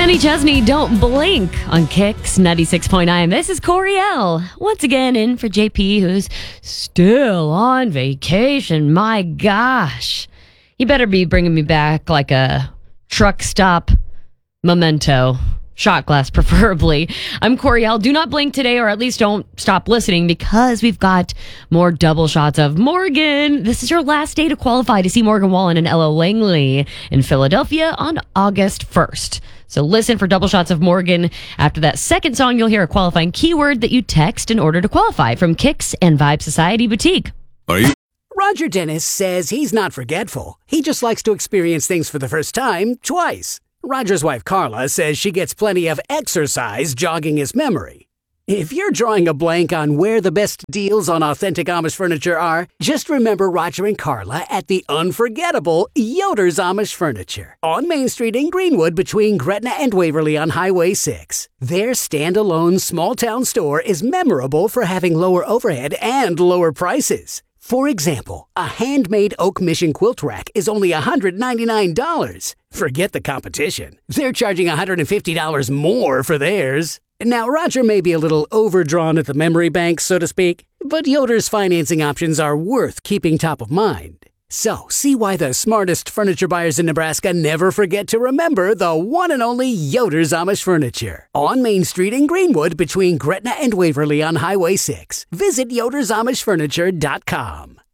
Kenny Chesney, Don't Blink on Kicks 96.9. This is Coriel. Once again, in for JP, who's still on vacation. My gosh. You better be bringing me back like a truck stop memento. Shot glass, preferably. I'm Coriel. Do not blink today, or at least don't stop listening, because we've got more double shots of Morgan. This is your last day to qualify to see Morgan Wallen and Ella Langley in Philadelphia on August 1st. So listen for double shots of Morgan. After that second song, you'll hear a qualifying keyword that you text in order to qualify from Kicks and Vibe Society Boutique. Roger Dennis says he's not forgetful. He just likes to experience things for the first time twice. Roger's wife, Carla, says she gets plenty of exercise jogging his memory. If you're drawing a blank on where the best deals on authentic Amish furniture are, just remember Roger and Carla at the unforgettable Yoder's Amish Furniture on Main Street in Greenwood between Gretna and Waverly on Highway 6. Their standalone small-town store is memorable for having lower overhead and lower prices. For example, a handmade oak mission quilt rack is only $199. Forget the competition. They're charging $150 more for theirs. Now, Roger may be a little overdrawn at the memory bank, so to speak, but Yoder's financing options are worth keeping top of mind. So, see why the smartest furniture buyers in Nebraska never forget to remember the one and only Yoder's Amish Furniture. On Main Street in Greenwood between Gretna and Waverly on Highway 6. Visit yodersamishfurniture.com.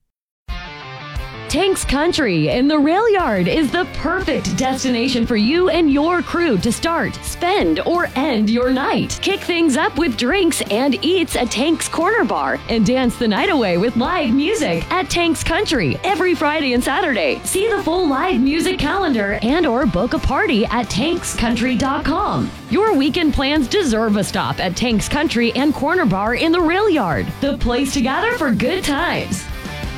Tanks Country in the Rail Yard is the perfect destination for you and your crew to start, spend, or end your night. Kick things up with drinks and eats at Tanks Corner Bar, and dance the night away with live music at Tanks Country every Friday and Saturday. See the full live music calendar and or book a party at tankscountry.com. Your weekend plans deserve a stop at Tanks Country and Corner Bar in the Rail Yard, the place to gather for good times.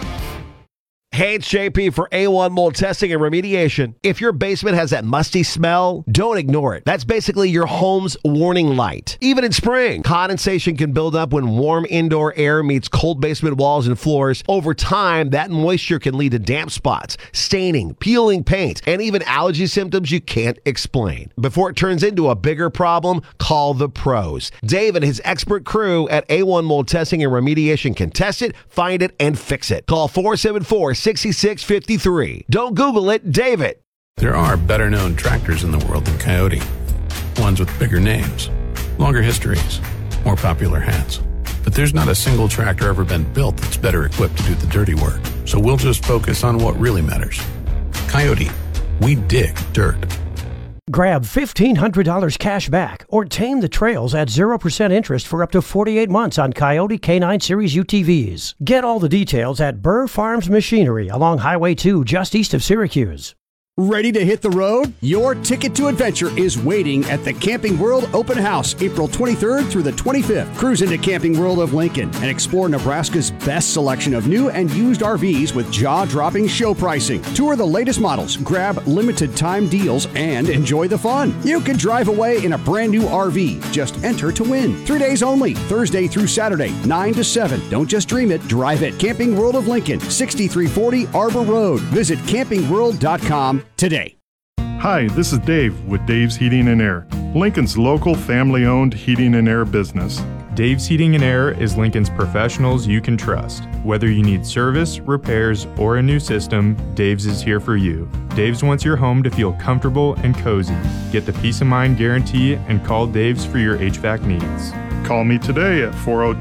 Hey, it's JP for A1 Mold Testing and Remediation. If your basement has that musty smell, don't ignore it. That's basically your home's warning light. Even in spring, condensation can build up when warm indoor air meets cold basement walls and floors. Over time, that moisture can lead to damp spots, staining, peeling paint, and even allergy symptoms you can't explain. Before it turns into a bigger problem, call the pros. Dave and his expert crew at A1 Mold Testing and Remediation can test it, find it, and fix it. Call 474-6653. Don't Google it, David. There are better-known tractors in the world than Coyote. Ones with bigger names, longer histories, more popular hats. But there's not a single tractor ever been built that's better equipped to do the dirty work. So we'll just focus on what really matters. Coyote, we dig dirt. Grab $1,500 cash back or tame the trails at 0% interest for up to 48 months on Coyote K9 Series UTVs. Get all the details at Burr Farms Machinery along Highway 2 just east of Syracuse. Ready to hit the road? Your ticket to adventure is waiting at the Camping World Open House, April 23rd through the 25th. Cruise into Camping World of Lincoln and explore Nebraska's best selection of new and used RVs with jaw-dropping show pricing. Tour the latest models, grab limited time deals, and enjoy the fun. You can drive away in a brand new RV. Just enter to win. 3 days only, Thursday through Saturday, 9 to 7. Don't just dream it, drive it. Camping World of Lincoln, 6340 Arbor Road. Visit campingworld.com today. Hi, this is Dave with Dave's Heating and Air, Lincoln's local family-owned heating and air business. Dave's Heating and Air is Lincoln's professionals you can trust. Whether you need service, repairs, or a new system, Dave's is here for you. Dave's wants your home to feel comfortable and cozy. Get the peace of mind guarantee and call Dave's for your HVAC needs. Call me today at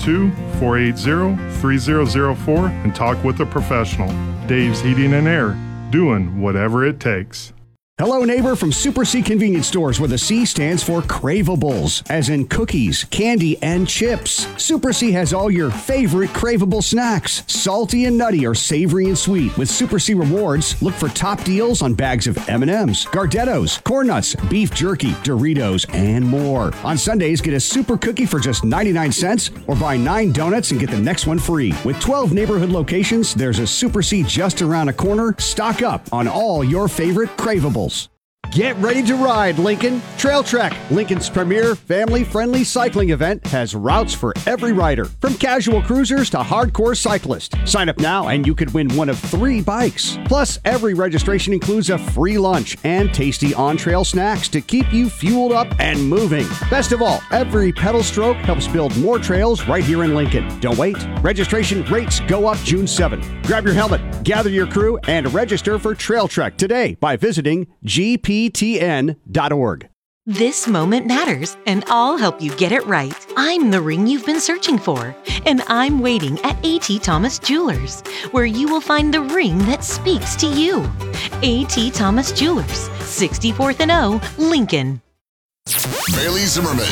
402-480-3004 and talk with a professional. Dave's Heating and Air, doing whatever it takes. Hello, neighbor from Super C Convenience Stores, where the C stands for Cravables, as in cookies, candy, and chips. Super C has all your favorite craveable snacks, salty and nutty or savory and sweet. With Super C Rewards, look for top deals on bags of M&Ms, Gardettos, Corn Nuts, beef jerky, Doritos, and more. On Sundays, get a super cookie for just 99 cents or buy 9 donuts and get the next one free. With 12 neighborhood locations, there's a Super C just around a corner. Stock up on all your favorite cravables. Get ready to ride, Lincoln. Trail Trek, Lincoln's premier family-friendly cycling event, has routes for every rider, from casual cruisers to hardcore cyclists. Sign up now and you could win one of 3 bikes. Plus, every registration includes a free lunch and tasty on-trail snacks to keep you fueled up and moving. Best of all, every pedal stroke helps build more trails right here in Lincoln. Don't wait. Registration rates go up June 7th. Grab your helmet, gather your crew, and register for Trail Trek today by visiting gptn.org. This moment matters, and I'll help you get it right. I'm the ring you've been searching for, and I'm waiting at A.T. Thomas Jewelers, where you will find the ring that speaks to you. A.T. Thomas Jewelers, 64th and O, Lincoln. Bailey Zimmerman,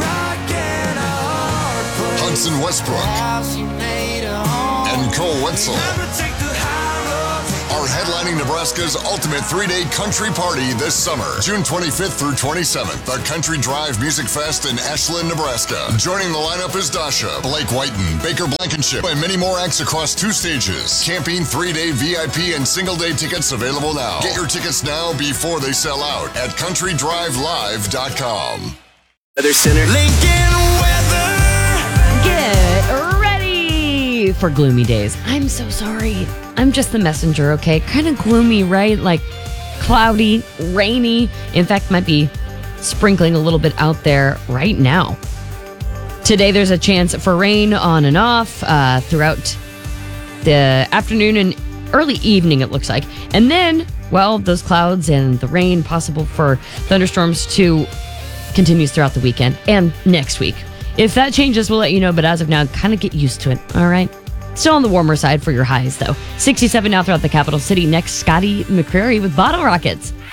Hudson Westbrook, and Cole Wetzel are headlining Nebraska's ultimate 3-day country party this summer, June 25th through 27th, the Country Drive Music Fest in Ashland, Nebraska. Joining the lineup is Dasha, Blake Whiten, Baker Blankenship, and many more acts across 2 stages. Camping, 3-day VIP, and single-day tickets available now. Get your tickets now before they sell out at countrydrivelive.com. Other center. Lincoln weather. Get ready for gloomy days. I'm so sorry. I'm just the messenger, okay? Kind of gloomy, right? Like cloudy, rainy. In fact, might be sprinkling a little bit out there right now. Today, there's a chance for rain on and off throughout the afternoon and early evening, it looks like. And then, well, those clouds and the rain possible for thunderstorms to continues throughout the weekend and next week. If that changes, we'll let you know, but as of now, kind of get used to it, all right? Still on the warmer side for your highs, though. 67 now throughout the capital city. Next, Scotty McCreary with Bottle Rockets.